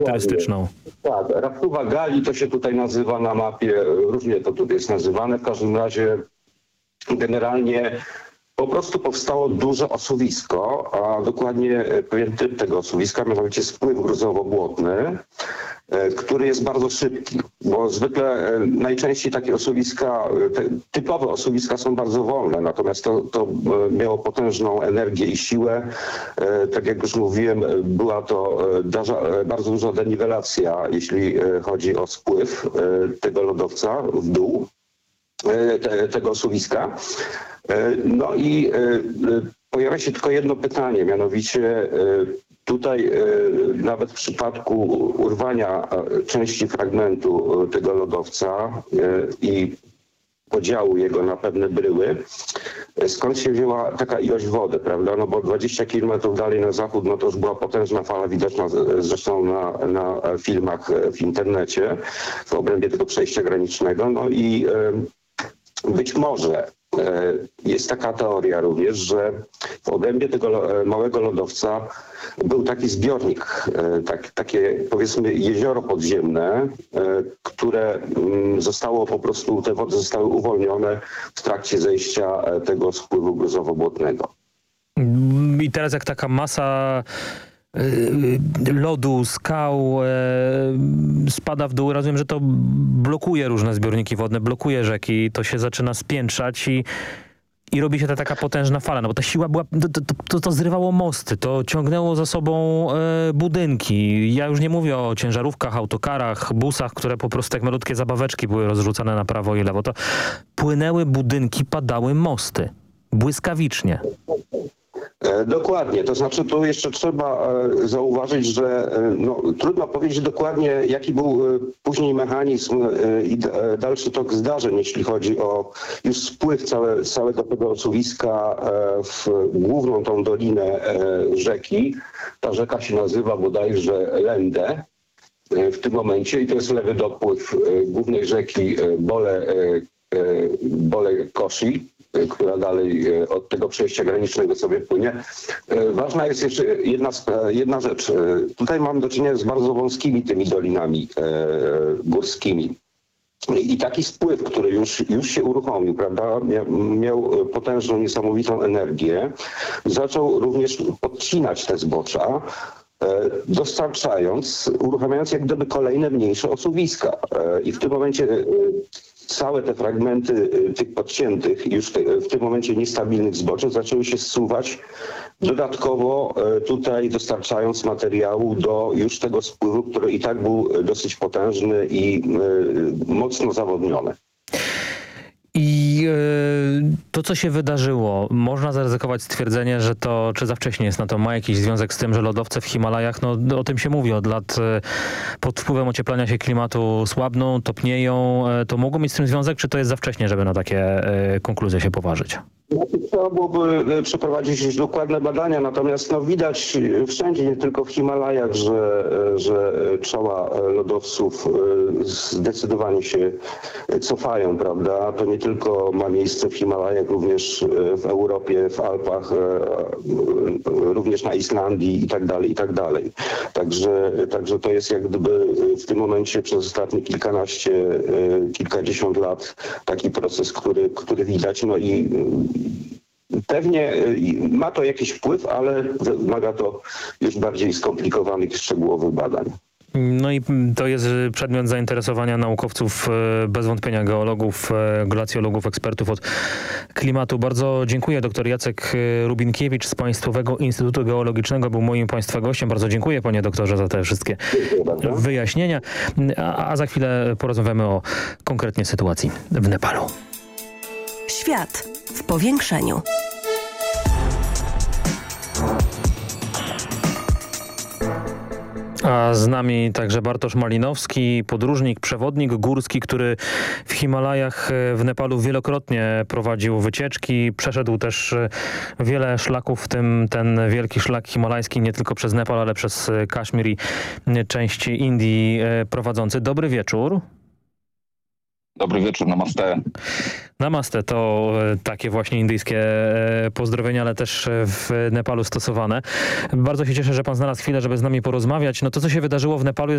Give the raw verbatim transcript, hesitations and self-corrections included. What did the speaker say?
charakterystyczną. Tak, Raptuwa Gali to się tutaj nazywa na mapie, różnie to tutaj jest nazywane. W każdym razie generalnie po prostu powstało duże osuwisko, a dokładnie pewien typ tego osuwiska, mianowicie spływ gruzowo-błotny, który jest bardzo szybki, bo zwykle najczęściej takie osuwiska, te typowe osuwiska są bardzo wolne, natomiast to, to miało potężną energię i siłę. Tak jak już mówiłem, była to bardzo duża deniwelacja, jeśli chodzi o spływ tego lodowca w dół, te, tego osuwiska. No i pojawia się tylko jedno pytanie, mianowicie tutaj nawet w przypadku urwania części fragmentu tego lodowca i podziału jego na pewne bryły, skąd się wzięła taka ilość wody, prawda? No bo dwadzieścia kilometrów dalej na zachód, no to już była potężna fala, widoczna zresztą na, na filmach w internecie w obrębie tego przejścia granicznego. No i być może jest taka teoria również, że w obrębie tego małego lodowca był taki zbiornik, tak, takie powiedzmy jezioro podziemne, które zostało po prostu, te wody zostały uwolnione w trakcie zejścia tego spływu gruzowo-błotnego. I teraz jak taka masa lodu, skał spada w dół, rozumiem, że to blokuje różne zbiorniki wodne, blokuje rzeki, to się zaczyna spiętrzać i, i robi się ta taka potężna fala, no bo ta siła była, to, to, to, to zrywało mosty, to ciągnęło za sobą e, budynki. Ja już nie mówię o ciężarówkach, autokarach, busach, które po prostu jak malutkie zabaweczki były rozrzucane na prawo i lewo. To płynęły budynki, padały mosty. Błyskawicznie. Dokładnie, to znaczy tu jeszcze trzeba zauważyć, że no, trudno powiedzieć dokładnie, jaki był później mechanizm i dalszy tok zdarzeń, jeśli chodzi o już spływ całe, całego tego osuwiska w główną tą dolinę rzeki. Ta rzeka się nazywa bodajże Lędę w tym momencie i to jest lewy dopływ głównej rzeki Bole, Bole Koshi, która dalej od tego przejścia granicznego sobie płynie. Ważna jest jeszcze jedna, jedna rzecz. Tutaj mamy do czynienia z bardzo wąskimi tymi dolinami górskimi. I taki spływ, który już, już się uruchomił, prawda, miał potężną, niesamowitą energię, zaczął również podcinać te zbocza, dostarczając, uruchamiając jak gdyby kolejne mniejsze osuwiska. I w tym momencie całe te fragmenty tych podciętych, już w tym momencie niestabilnych zboczy zaczęły się zsuwać, dodatkowo tutaj dostarczając materiału do już tego spływu, który i tak był dosyć potężny i mocno zawodniony. I yy, to, co się wydarzyło, można zaryzykować stwierdzenie, że to, czy za wcześnie jest na to, ma jakiś związek z tym, że lodowce w Himalajach, no o tym się mówi od lat, yy, pod wpływem ocieplania się klimatu słabną, topnieją. Yy, to mogło mieć z tym związek, czy to jest za wcześnie, żeby na takie yy, konkluzje się poważyć? Trzeba byłoby przeprowadzić dokładne badania, natomiast no, widać wszędzie, nie tylko w Himalajach, że, że czoła lodowców zdecydowanie się cofają, prawda? To nie tylko ma miejsce w Himalajach, również w Europie, w Alpach, również na Islandii i tak dalej, i tak dalej. Także, także to jest jak gdyby w tym momencie przez ostatnie kilkanaście, kilkadziesiąt lat taki proces, który, który widać, no i pewnie ma to jakiś wpływ, ale wymaga to już bardziej skomplikowanych i szczegółowych badań. No i to jest przedmiot zainteresowania naukowców, bez wątpienia geologów, glacjologów, ekspertów od klimatu. Bardzo dziękuję. Doktor Jacek Rubinkiewicz z Państwowego Instytutu Geologicznego był moim Państwa gościem. Bardzo dziękuję, panie doktorze, za te wszystkie wyjaśnienia. A, a za chwilę porozmawiamy o konkretnie sytuacji w Nepalu. Świat w powiększeniu. A z nami także Bartosz Malinowski, podróżnik, przewodnik górski, który w Himalajach w Nepalu wielokrotnie prowadził wycieczki. Przeszedł też wiele szlaków, w tym ten wielki szlak himalajski, nie tylko przez Nepal, ale przez Kaszmir i część Indii prowadzący. Dobry wieczór. Dobry wieczór, namaste. Namaste to takie właśnie indyjskie pozdrowienia, ale też w Nepalu stosowane. Bardzo się cieszę, że pan znalazł chwilę, żeby z nami porozmawiać. No to, co się wydarzyło w Nepalu, jest